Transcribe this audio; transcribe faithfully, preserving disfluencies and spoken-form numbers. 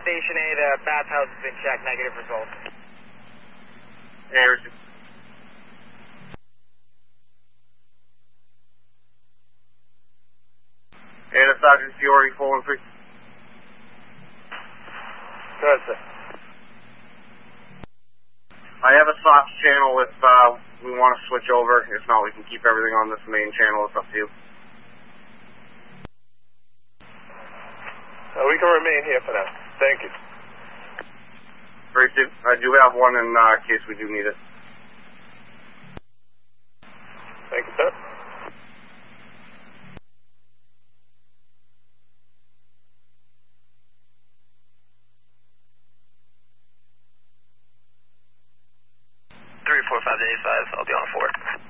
Station A, the bathhouse has been checked, negative results. Hey, Hey, that's Sergeant Fiore, four one three. Go ahead, sir. I have a soft channel if uh, we want to switch over. If not, we can keep everything on this main channel. It's up to you. Uh, we can remain here for now. Thank you. Very soon. I do have one in uh, case we do need it. Thank you, sir. three four five eight five, I'll be on four.